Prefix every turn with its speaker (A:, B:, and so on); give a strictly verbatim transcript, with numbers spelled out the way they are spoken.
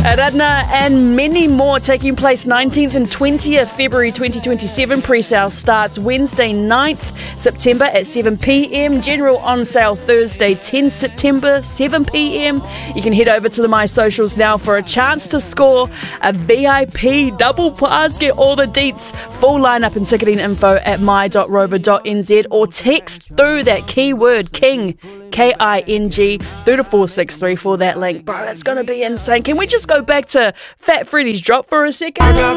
A: Radna and many more taking place nineteenth and twentieth February twenty twenty-seven. Pre-sale starts Wednesday ninth September at seven p.m. General on sale Thursday tenth September seven p.m. You can head over to the My Socials now for a chance to score a V I P double pass. Get all the deets, full lineup and ticketing info at my dot rover dot n z or text through that keyword King, K I N G, through to four six three for that link. Bro, that's going to be insane. Can we just go back to Fat Freddy's drop for a second?